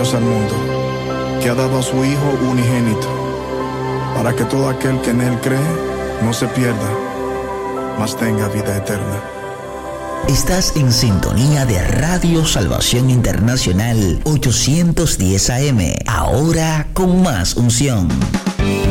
Dios al mundo, que ha dado a su Hijo unigénito, para que todo aquel que en Él cree no se pierda, mas tenga vida eterna. Estás en sintonía de Radio Salvación Internacional 810 AM, ahora con más unción.